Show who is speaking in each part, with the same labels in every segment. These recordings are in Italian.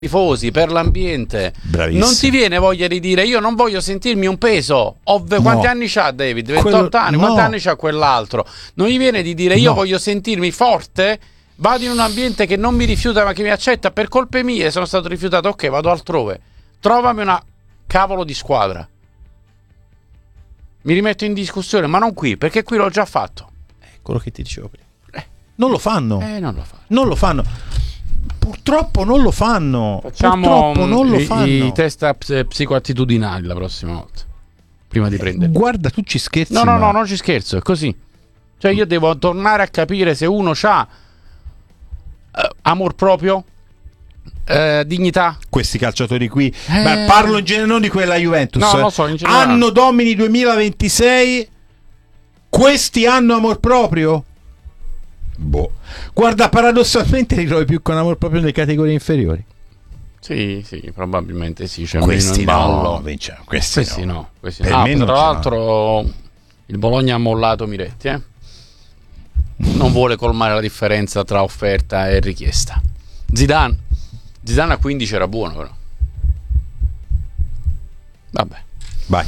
Speaker 1: tifosi, per l'ambiente.
Speaker 2: Bravissimo.
Speaker 1: Non ti viene voglia di dire io non voglio sentirmi un peso. Quanti anni c'ha David? 28 anni,
Speaker 2: no.
Speaker 1: quanti anni c'ha quell'altro? Non gli viene di dire io
Speaker 2: No.
Speaker 1: voglio sentirmi forte, vado in un ambiente che non mi rifiuta ma che mi accetta, per colpe mie sono stato rifiutato, ok, vado altrove. Trovami una cavolo di squadra. Mi rimetto in discussione, ma non qui, perché qui l'ho già fatto.
Speaker 2: Quello che ti dicevo prima. Non lo fanno.
Speaker 1: Non lo fa.
Speaker 2: Non lo fanno. Purtroppo non lo fanno.
Speaker 1: Facciamo
Speaker 2: Purtroppo non lo fanno.
Speaker 1: i test psicoattitudinali la prossima volta. Prima di prendere.
Speaker 2: Guarda, tu ci scherzi.
Speaker 1: No, non ci scherzo, è così. Cioè io devo tornare a capire se uno c'ha amor proprio, dignità.
Speaker 2: Questi calciatori qui. Beh, parlo in genere, non di quella Juventus.
Speaker 1: No, lo so, in generale.
Speaker 2: Anno Domini 2026. Questi hanno amor proprio? Boh. Guarda, paradossalmente li trovi più con amor proprio nelle categorie inferiori.
Speaker 1: Sì, probabilmente sì. C'è
Speaker 2: Questi
Speaker 1: meno in ballo.
Speaker 2: no, Vincenzo, questi no.
Speaker 1: Questi
Speaker 2: Per
Speaker 1: no.
Speaker 2: me non
Speaker 1: Tra
Speaker 2: ce
Speaker 1: l'altro il Bologna ha mollato Miretti, non vuole colmare la differenza tra offerta e richiesta. Zidane a 15 era buono, però. Vabbè.
Speaker 2: Vai.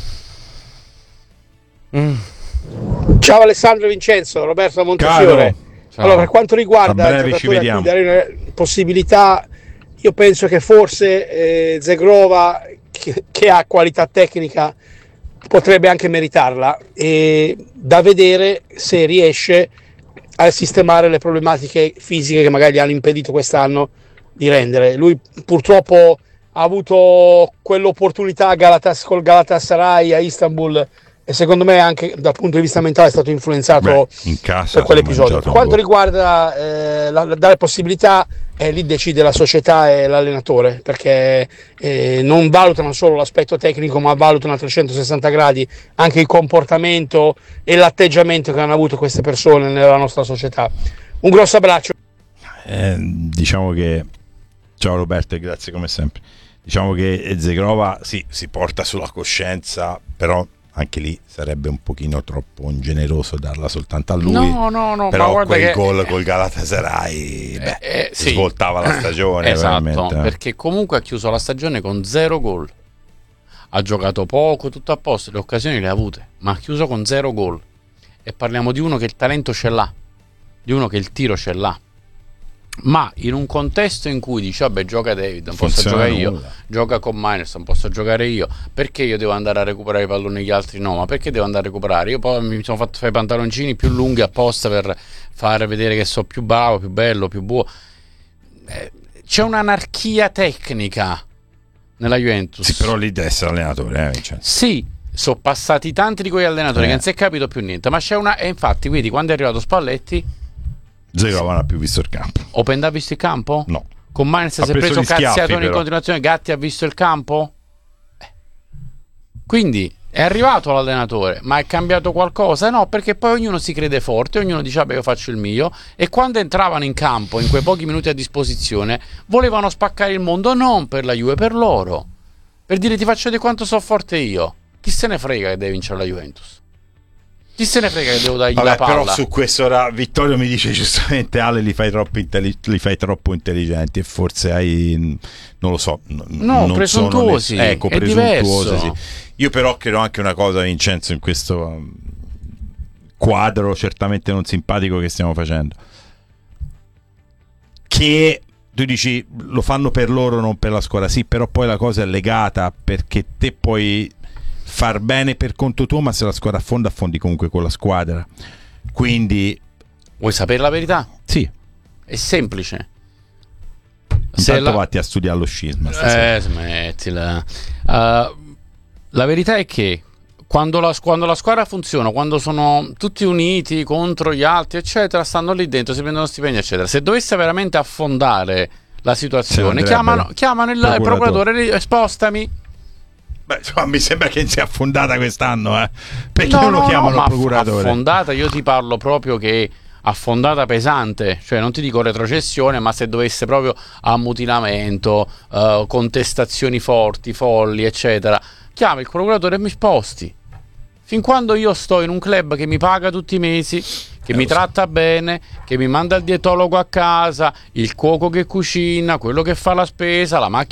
Speaker 3: Ciao Alessandro Vincenzo, Roberto Montefiore.
Speaker 2: Caro.
Speaker 1: Ciao.
Speaker 3: Allora, per quanto riguarda
Speaker 2: A breve ci vediamo.
Speaker 3: dare una possibilità, io penso che forse Zegrova, che ha qualità tecnica, potrebbe anche meritarla, e da vedere se riesce a sistemare le problematiche fisiche che magari gli hanno impedito quest'anno di rendere. Lui purtroppo ha avuto quell'opportunità col Galatasaray a Istanbul, e secondo me anche dal punto di vista mentale è stato influenzato
Speaker 2: In casa
Speaker 3: per quell'episodio. Per quanto riguarda dare possibilità, lì decide la società e l'allenatore, perché non valutano solo l'aspetto tecnico, ma valutano a 360 gradi anche il comportamento e l'atteggiamento che hanno avuto queste persone nella nostra società. Un grosso abbraccio.
Speaker 2: Diciamo che ciao Roberto e grazie come sempre. Diciamo che Zegrova si porta sulla coscienza, però anche lì sarebbe un pochino troppo ingeneroso darla soltanto a lui.
Speaker 1: No,
Speaker 2: però
Speaker 1: ma guarda
Speaker 2: quel
Speaker 1: che
Speaker 2: gol col Galatasaray
Speaker 1: sì.
Speaker 2: svoltava la stagione.
Speaker 1: Esatto,
Speaker 2: veramente.
Speaker 1: perché comunque ha chiuso la stagione con 0 gol. Ha giocato poco, tutto a posto, le occasioni le ha avute, ma ha chiuso con 0 gol. E parliamo di uno che il talento ce l'ha, di uno che il tiro ce l'ha. Ma in un contesto in cui dice vabbè, gioca David, non posso giocare io, gioca con Miners, non posso giocare io, perché io devo andare a recuperare i palloni gli altri no, ma perché devo andare a recuperare? Io poi mi sono fatto fare i pantaloncini più lunghi apposta per fare vedere che sono più bravo, più bello, più buono. C'è un'anarchia tecnica nella Juventus.
Speaker 2: Sì, però lì deve essere allenatore, Vincenzo.
Speaker 1: Sì, sono passati tanti di quegli allenatori che non si è capito più niente, ma c'è una, e infatti vedi quando è arrivato Spalletti
Speaker 2: Zegrova non ha più visto il campo.
Speaker 1: Openda ha visto il campo?
Speaker 2: No.
Speaker 1: Con Mainz si è
Speaker 2: preso
Speaker 1: preso
Speaker 2: gli schiaffi,
Speaker 1: cazziatone in
Speaker 2: però.
Speaker 1: continuazione. Gatti ha visto il campo? Quindi è arrivato l'allenatore, ma è cambiato qualcosa? No, perché poi ognuno si crede forte, ognuno dice vabbè io faccio il mio, e quando entravano in campo in quei pochi minuti a disposizione volevano spaccare il mondo, non per la Juve, per loro, per dire ti faccio vedere quanto so forte io. Chi se ne frega che deve vincere la Juventus? Chi se ne frega che devo dargli la palla?
Speaker 2: Però su questo ora Vittorio mi dice giustamente Ale li fai troppo intelligenti e forse hai, non lo so, non
Speaker 1: presuntuosi,
Speaker 2: ecco,
Speaker 1: è
Speaker 2: presuntuosi,
Speaker 1: diverso.
Speaker 2: sì. Io però credo anche una cosa, Vincenzo, in questo quadro certamente non simpatico che stiamo facendo, che tu dici lo fanno per loro, non per la squadra. Sì, però poi la cosa è legata, perché te puoi far bene per conto tuo, ma se la squadra affondi comunque con la squadra. Quindi
Speaker 1: vuoi sapere la verità?
Speaker 2: sì,
Speaker 1: È semplice.
Speaker 2: intanto vatti a studiare lo scisma stasera.
Speaker 1: Smettila. La verità è che quando la squadra funziona, quando sono tutti uniti contro gli altri eccetera, stanno lì dentro, si prendono stipendi eccetera. Se dovesse veramente affondare la situazione, chiamano il procuratore, spostami.
Speaker 2: Beh, insomma, mi sembra che sia affondata quest'anno, perché
Speaker 1: No,
Speaker 2: non lo
Speaker 1: no,
Speaker 2: chiamano
Speaker 1: ma
Speaker 2: il procuratore?
Speaker 1: affondata, io ti parlo proprio che affondata pesante, cioè non ti dico retrocessione, ma se dovesse proprio ammutilamento, contestazioni forti, folli eccetera, chiama il procuratore e mi sposti. Fin quando io sto in un club che mi paga tutti i mesi, che mi tratta bene, che mi manda il dietologo a casa, il cuoco che cucina, quello che fa la spesa, la macchina